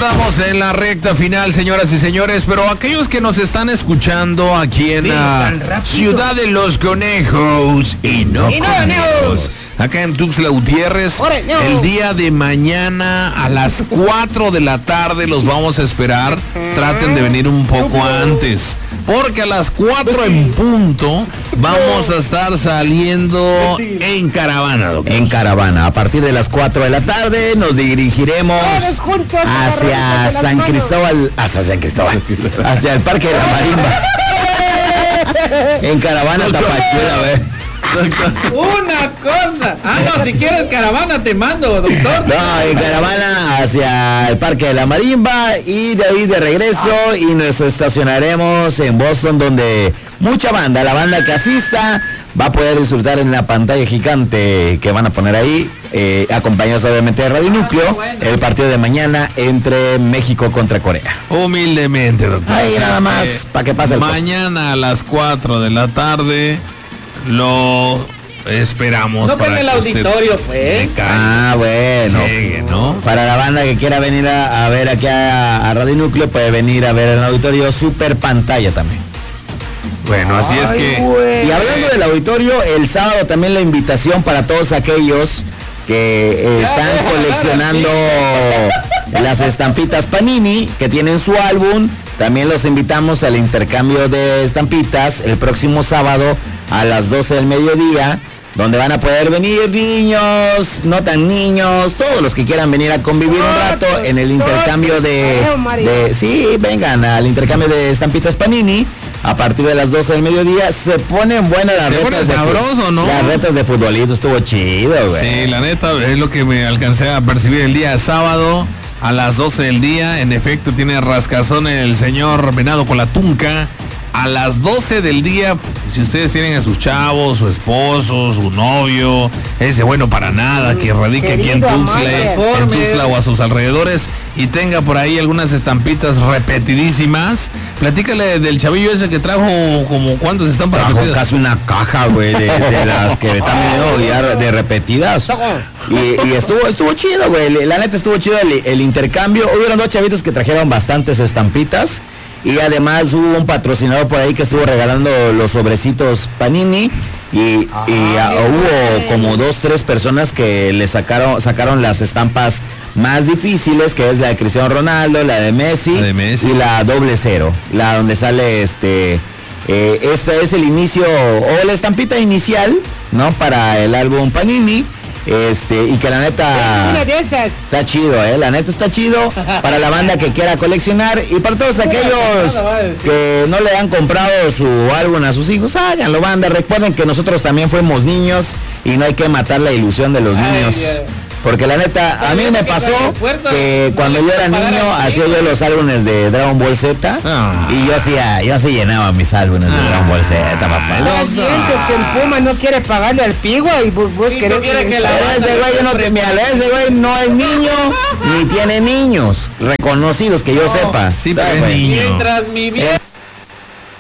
andamos en la recta final, señoras y señores, pero aquellos que nos están escuchando aquí en la ciudad de Los Conejos y no conejos, acá en Tuxtla Gutiérrez, el día de mañana a las 4 de la tarde los vamos a esperar. Traten de venir un poco antes, porque a las 4 en punto vamos a estar saliendo en caravana, doctor. En caravana, a partir de las 4 de la tarde nos dirigiremos hacia San Cristóbal, hacia el Parque de la Marimba. En caravana Tapachula, Una cosa. No, si quieres caravana te mando, doctor. No, en caravana hacia el Parque de la Marimba y de ahí de regreso y nos estacionaremos en Boston, donde mucha banda, la banda que asista va a poder disfrutar en la pantalla gigante que van a poner ahí, acompañados obviamente de Radio Núcleo, el partido de mañana entre México contra Corea. Humildemente, doctor. Ahí nada más, para que pase el mañana a las 4 de la tarde lo esperamos. No para el auditorio, pues. Bueno. Llegue, ¿no? Para la banda que quiera venir a ver aquí a Radio Núcleo, puede venir a ver el auditorio super pantalla también. Bueno, así es que... Y hablando del auditorio, el sábado también la invitación para todos aquellos que están coleccionando las estampitas Panini, que tienen su álbum. También los invitamos al intercambio de estampitas el próximo sábado a las 12 del mediodía, donde van a poder venir niños, no tan niños, todos los que quieran venir a convivir un rato en el intercambio sí, vengan al intercambio de estampitas Panini. A partir de las 12 del mediodía se ponen buenas las retas de sabroso, ¿no? Las retas de futbolito, estuvo chido, güey. Sí, la neta es lo que me alcancé a percibir el día sábado a las 12 del día. En efecto, tiene rascazón el señor Venado con la Tunca. A las 12 del día, si ustedes tienen a sus chavos, su esposo, su novio, ese bueno para nada, que radique aquí en Tuxtla o a sus alrededores y tenga por ahí algunas estampitas repetidísimas, platícale del chavillo ese que trajo como cuántos están para repetidas. Casi una caja, güey, de las que están veniendo ya de repetidas. Y estuvo chido, güey. La neta estuvo chido el intercambio. Hubieron dos chavitos que trajeron bastantes estampitas. Y además hubo un patrocinador por ahí que estuvo regalando los sobrecitos Panini. Y hubo como 2-3 personas que le sacaron las estampas más difíciles, que es la de Cristiano Ronaldo, la de Messi, y la 00, la donde sale este es el inicio o la estampita inicial, ¿no? Para el álbum Panini. Y que la neta una de esas está chido, la neta está chido para la banda que quiera coleccionar y para todos aquellos que no le han comprado su álbum a sus hijos, háganlo, banda. Recuerden que nosotros también fuimos niños y no hay que matar la ilusión de los niños. Porque la neta, a mí me pasó que cuando yo era niño hacía yo los álbumes de Dragon Ball Z y yo sí llenaba mis álbumes de Dragon Ball Z, papá. Lo siento que el Puma no quiere pagarle al Pigua y vos querés que ese güey no es niño ni tiene niños reconocidos que yo sepa. Sí, pero es niño. Mientras mi vida